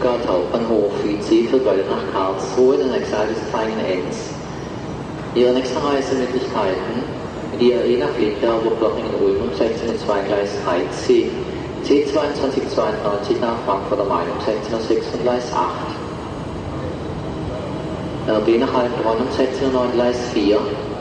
Stuttgart Hauptbahnhof wie Zielfeld nach Karlsruhe, der nächste Halt ist Kleinen-Enz. Ihre nächsten Reisemöglichkeiten mit Ihrer nach Fliegler, Burglochingen-Ulm um 16.02 Gleis 13, C2292 nach Frankfurt am Main um 16.06 Gleis 8. RB nach Heilbronn um 16.09 Gleis 4,